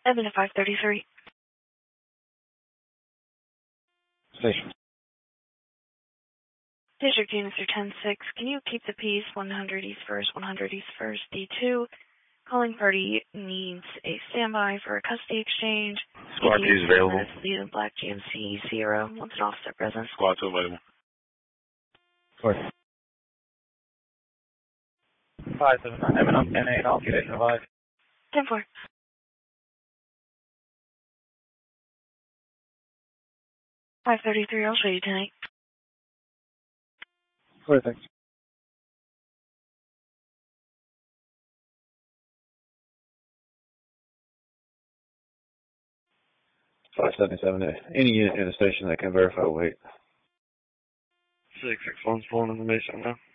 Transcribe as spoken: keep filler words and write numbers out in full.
Evan at five thirty-three. Station. District units are ten six. Can you keep the peace? one hundred East First, one hundred East First, D two. Calling party needs a standby for a custody exchange. Squad two is available. Lead in Black G M C zero. Wants an officer present. Squad two available. Four. five seven nine. Evan, I'm ten eight. I'll get it in five. ten four. five thirty-three, I'll show you tonight. Four, thanks. five seventy-seven. Any unit in the station that can verify weight. six six one's pulling information now.